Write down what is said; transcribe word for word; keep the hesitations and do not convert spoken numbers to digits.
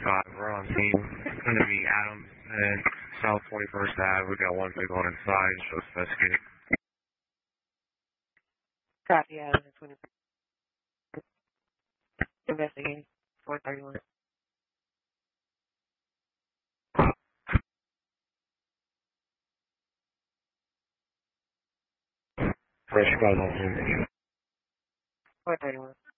twenty-five. We're on scene. It's going to be Adams and South twenty-first Avenue. We got one vehicle on inside. Show investigated. Copy, Adams and twenty-first. Investigating. four thirty-one. Fresh guys on scene. four thirty-one.